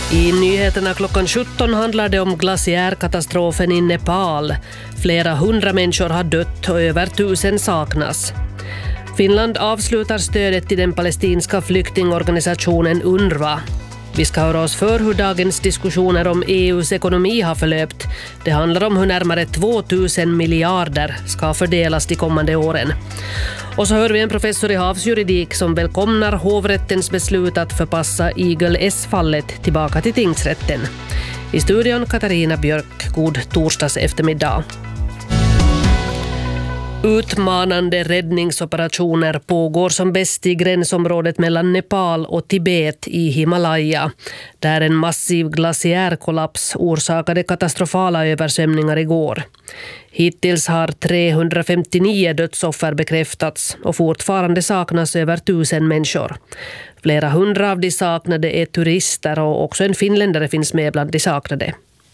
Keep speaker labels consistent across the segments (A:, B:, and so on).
A: I nyheterna klockan 17 handlar det om glaciärkatastrofen i Nepal. Flera hundra människor har dött och över 1000 saknas. Finland avslutar stödet till den palestinska flyktingorganisationen UNRWA. Vi ska höra oss för hur dagens diskussioner om EUs ekonomi har förlöpt. Det handlar om hur närmare 2000 miljarder ska fördelas de kommande åren. Och så hör vi en professor i havsjuridik som välkomnar hovrättens beslut att förpassa Eagle S-fallet tillbaka till tingsrätten. I studion Katarina Björk, god torsdags eftermiddag. Utmanande räddningsoperationer pågår som bäst i gränsområdet mellan Nepal och Tibet i Himalaya, där en massiv glaciärkollaps orsakade katastrofala översvämningar igår. Hittills har 359 dödsoffer bekräftats och fortfarande saknas över 1000 människor. Flera hundra av de saknade är turister och också en finländare finns med bland de saknade.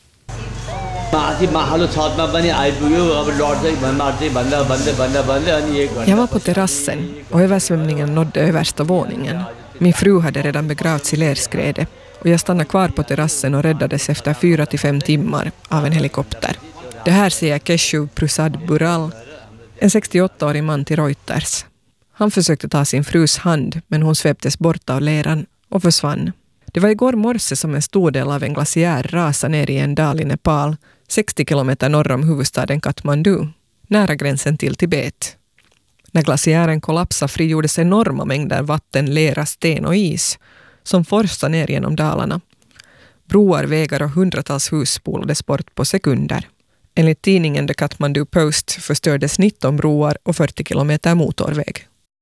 B: Jag var på terrassen och översvämningen nådde översta våningen. Min fru hade redan begravts i lerskredet och jag stannade kvar på terrassen och räddades efter 4-5 timmar av en helikopter. Det här säger Keshu Prasad Bural, en 68-årig man till Reuters. Han försökte ta sin frus hand men hon sveptes bort av leran och försvann. Det var igår morse som en stor del av en glaciär rasade ner i en dal i Nepal, 60 kilometer norr om huvudstaden Kathmandu, nära gränsen till Tibet. När glaciären kollapsade frigjordes enorma mängder vatten, lera, sten och is som forsade ner genom dalarna. Broar, vägar och hundratals hus spolades bort på sekunder. Enligt tidningen The Kathmandu Post förstördes 19 broar och 40 kilometer motorväg.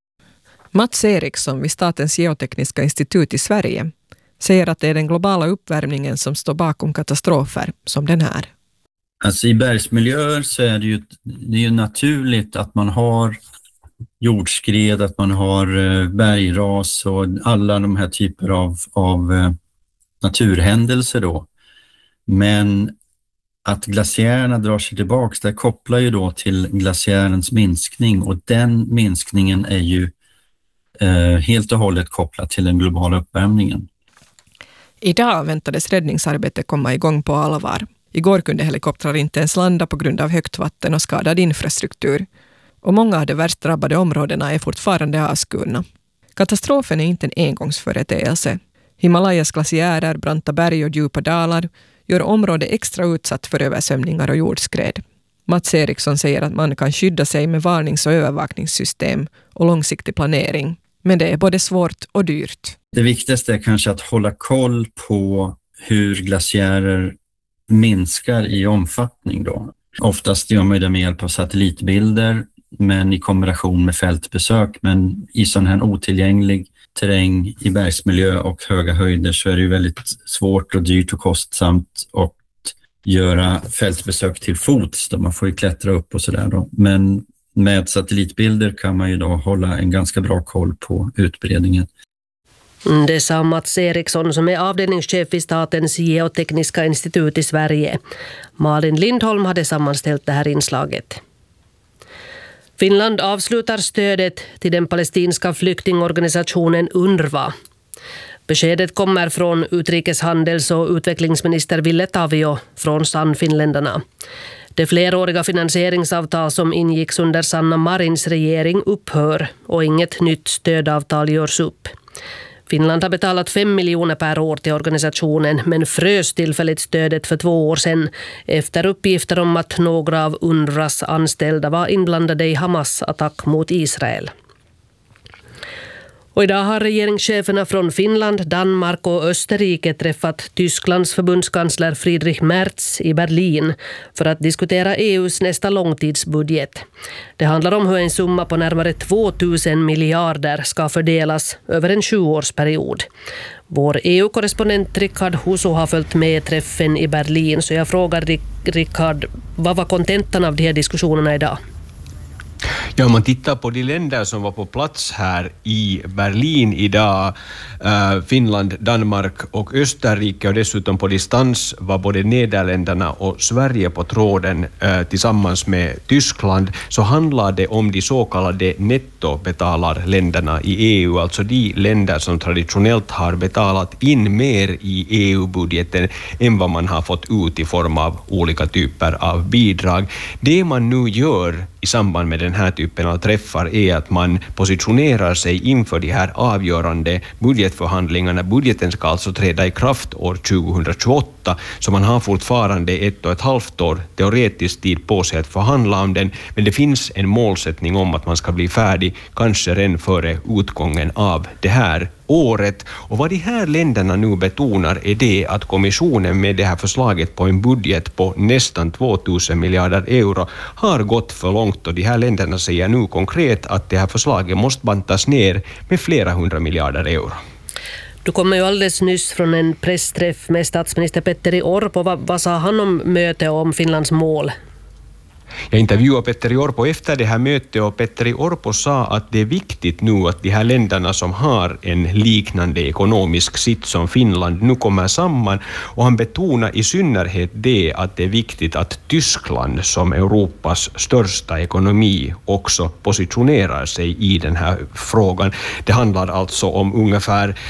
B: Mats Eriksson vid Statens geotekniska institut i Sverige säger att det är den globala uppvärmningen som står bakom katastrofer som den här.
C: Alltså i bergsmiljöer så är det ju naturligt att man har jordskred, att man har bergras och alla de här typer av naturhändelser då. Men att glaciärerna drar sig tillbaka, det kopplar ju då till glaciärens minskning och den minskningen är ju helt och hållet kopplad till den globala uppvärmningen.
B: Idag väntades räddningsarbetet komma igång på allvar. Igår kunde helikoptrar inte ens landa på grund av högt vatten och skadad infrastruktur. Och många av de värst drabbade områdena är fortfarande avskurna. Katastrofen är inte en engångsföreteelse. Himalayas glaciärer, branta berg och djupa dalar gör området extra utsatt för översvämningar och jordskred. Mats Eriksson säger att man kan skydda sig med varnings- och övervakningssystem och långsiktig planering. Men det är både svårt och dyrt.
C: Det viktigaste är kanske att hålla koll på hur glaciärer minskar i omfattning då. Oftast gör man det med hjälp av satellitbilder men i kombination med fältbesök. Men i sån här otillgänglig terräng i bergsmiljö och höga höjder så är det ju väldigt svårt och dyrt och kostsamt att göra fältbesök till fots då. Man får ju klättra upp och sådär då. Men med satellitbilder kan man ju då hålla en ganska bra koll på utbredningen.
A: Det sa Mats Eriksson som är avdelningschef i Statens geotekniska institut i Sverige. Malin Lindholm hade sammanställt det här inslaget. Finland avslutar stödet till den palestinska flyktingorganisationen UNRWA. Beskedet kommer från utrikeshandels- och utvecklingsminister Ville Tavio från Sannfinländarna. Det fleråriga finansieringsavtal som ingicks under Sanna Marins regering upphör och inget nytt stödavtal görs upp. Finland har betalat 5 miljoner per år till organisationen men frös tillfälligt stödet för 2 år sedan efter uppgifter om att några av UNRWAs anställda var inblandade i Hamas attack mot Israel. Och idag har regeringscheferna från Finland, Danmark och Österrike träffat Tysklands förbundskansler Friedrich Merz i Berlin för att diskutera EUs nästa långtidsbudget. Det handlar om hur en summa på närmare 2000 miljarder ska fördelas över en 7-årsperiod. Vår EU-korrespondent Rickard Huso har följt med träffen i Berlin, så jag frågar Rickard, vad var kontentan av de här diskussionerna idag?
D: Ja, om man tittar på de länder som var på plats här i Berlin idag, Finland, Danmark och Österrike, och dessutom på distans var både Nederländerna och Sverige på tråden tillsammans med Tyskland, så handlar det om de så kallade nettobetalarländerna i EU, alltså de länder som traditionellt har betalat in mer i EU-budgeten än vad man har fått ut i form av olika typer av bidrag. Det man nu gör i samband med den här typen av träffar är att man positionerar sig inför de här avgörande budgetförhandlingarna. Budgeten ska alltså träda i kraft år 2028, så man har fortfarande 1,5 år teoretisk tid på sig att förhandla om den, men det finns en målsättning om att man ska bli färdig kanske redan före utgången av det här året. Och vad de här länderna nu betonar är det att kommissionen med det här förslaget på en budget på nästan 2000 miljarder euro har gått för långt, och de här länderna säger nu konkret att det här förslaget måste bantas ner med flera 100 miljarder euro.
A: Du kommer ju alldeles nyss från en pressträff med statsminister Petteri Orpo. Vad sa han om möte om Finlands mål?
D: Jag intervjuade Petteri Orpo efter det här mötet, och Petteri Orpo sa att det är viktigt nu att de här länderna som har en liknande ekonomisk sitt som Finland nu kommer samman, och han betonar i synnerhet det att det är viktigt att Tyskland som Europas största ekonomi också positionerar sig i den här frågan. Det handlar alltså om ungefär